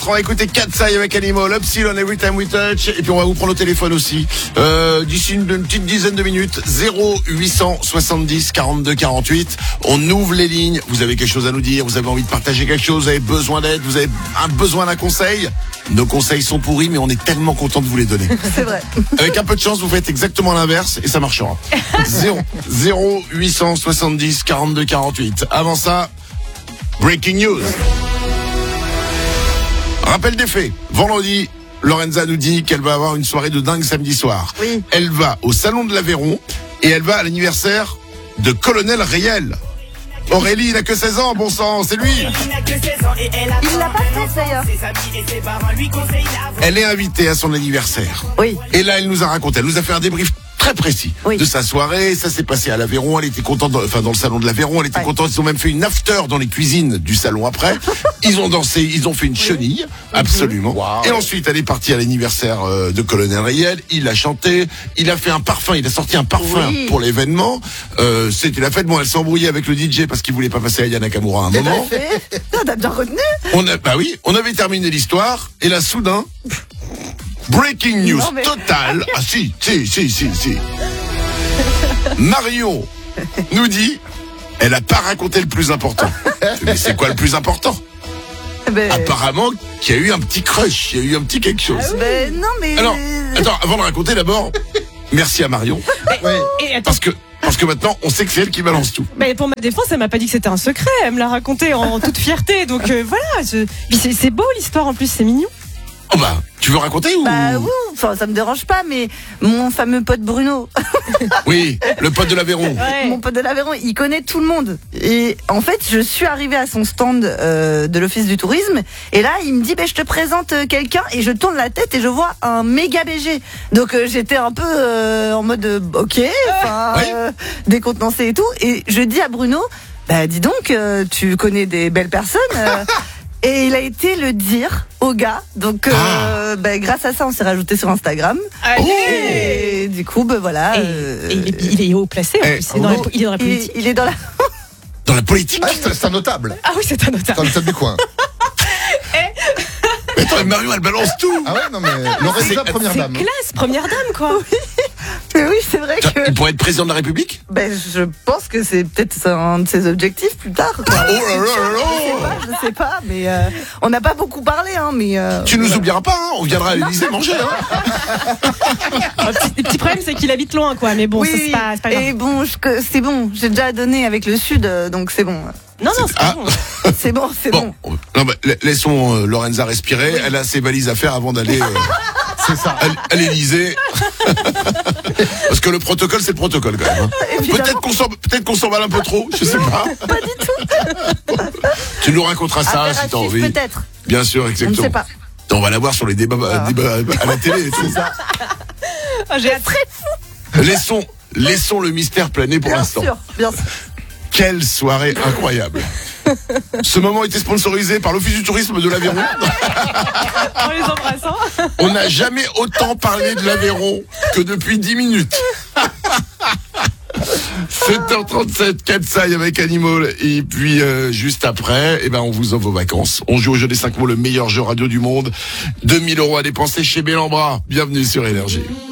on va écouter Katsai avec Animal, Upsilon, Every Time We Touch, et puis on va vous prendre au téléphone aussi. D'ici une petite dizaine de minutes, 0870 42 48. On ouvre les lignes. Vous avez quelque chose à nous dire, vous avez envie de partager quelque chose, vous avez besoin d'aide, vous avez besoin d'un conseil. Nos conseils sont pourris, mais on est tellement content de vous les donner. C'est vrai. Avec un peu de chance, vous faites exactement l'inverse et ça marchera. 0870 42 48. Avant ça, breaking news. Rappel des faits. Vendredi, Lorenza nous dit qu'elle va avoir une soirée de dingue samedi soir. Oui. Elle va au Salon de l'Aveyron et elle va à l'anniversaire de Colonel Riel. Aurélie, il n'a que 16 ans, bon sang, c'est lui. Il l'a pas fait d'ailleurs. Elle est invitée à son anniversaire. Oui. Et là, elle nous a raconté, elle nous a fait un débrief très précis de sa soirée. Ça s'est passé à l'Aveyron, elle était contente, dans le salon de l'Aveyron, elle était contente. Ils ont même fait une after dans les cuisines du salon après. Ils ont dansé, ils ont fait une chenille, absolument. Wow. Et ensuite, elle est partie à l'anniversaire de Colonel Riel. Il a chanté, il a fait un parfum, il a sorti un parfum pour l'événement. C'était la fête. Bon, elle s'est embrouillée avec le DJ parce qu'il voulait pas passer à Aya Nakamura à un moment. On a bien retenu. On avait terminé l'histoire et là, soudain, breaking news totale. Ah si. Marion nous dit, elle a pas raconté le plus important. Mais c'est quoi le plus important? Apparemment qu'il y a eu un petit crush, il y a eu un petit quelque chose. Non mais... Alors, attends, avant de raconter d'abord, merci à Marion. Parce que maintenant, on sait que c'est elle qui balance tout. Mais pour ma défense, elle m'a pas dit que c'était un secret. Elle me l'a raconté en toute fierté. Donc voilà. Puis c'est beau l'histoire en plus, c'est mignon. Oh bah, tu veux raconter ou... oui, enfin, ça me dérange pas, mais mon fameux pote Bruno. Oui, le pote de l'Aveyron. Ouais. Mon pote de l'Aveyron, il connaît tout le monde. Et en fait, je suis arrivée à son stand de l'Office du tourisme. Et là, il me dit, je te présente quelqu'un. Et je tourne la tête et je vois un méga BG. Donc j'étais un peu en mode, ok, décontenancée et tout. Et je dis à Bruno, dis donc, tu connais des belles personnes. Et il a été le dire au gars. Donc grâce à ça, on s'est rajouté sur Instagram. Et du coup, voilà. Et il est haut placé. En plus. Il est dans la politique. Il est dans la... Dans la politique. C'est un notable. Ah oui, c'est un notable. C'est un notable du coin. Mais attends, Marion, elle balance tout. Ah ouais, non mais Lorenza, première dame. C'est classe, première dame, quoi. Oui, c'est vrai que... Il pourrait être président de la République? Je pense que c'est peut-être un de ses objectifs plus tard. Quoi. Je sais pas, mais on n'a pas beaucoup parlé, mais... Tu nous oublieras pas, on viendra à l'Élysée manger, Le petit problème, c'est qu'il habite loin, quoi. Mais bon, ça, c'est pas grave. Et bon, c'est bon, j'ai déjà donné avec le Sud, donc c'est bon. Non, c'est pas bon. C'est bon. Non, laissons Lorenza respirer. Elle a ses valises à faire avant d'aller c'est ça. À l'Élysée. Parce que le protocole, c'est le protocole quand même. Peut-être qu'on s'emballe un peu trop, je sais pas. Pas du tout. Tu nous raconteras ça si t'as envie. Peut-être. Bien sûr, exactement. On ne sait pas. On va la voir sur les débats à la télé. C'est ça. J'ai très fou. Laissons le mystère planer pour l'instant. Bien sûr. Quelle soirée incroyable. Ce moment était sponsorisé par l'Office du tourisme de l'Aveyron. En les embrassant. On n'a jamais autant parlé de l'Aveyron que depuis 10 minutes. 7h37, Katsai avec Animal. Et puis juste après, on vous offre vos vacances. On joue au jeu des 5 mots, le meilleur jeu radio du monde. 2 000 € à dépenser chez Bellambra. Bienvenue sur Énergie.